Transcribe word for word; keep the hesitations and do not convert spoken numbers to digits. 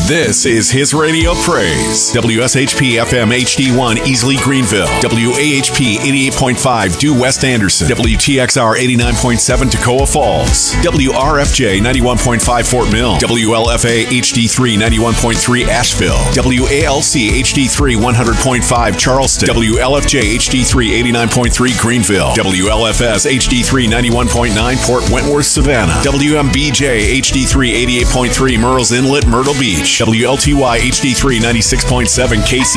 This is His Radio Praise. W S H P F M H D one, Easley, Greenville. W A H P eighty-eight point five, Due West Anderson. W T X R eighty-nine point seven, Toccoa Falls. W R F J ninety-one point five, Fort Mill. W L F A H D three, ninety-one point three, Asheville. W A L C H D three, one hundred point five, Charleston. W L F J H D three, eighty-nine point three, Greenville. W L F S H D three, ninety-one point nine, Port Wentworth, Savannah. W M B J H D three, eighty-eight point three, Murrells Inlet, Myrtle Beach. W L T Y H D three, ninety-six point seven, Casey.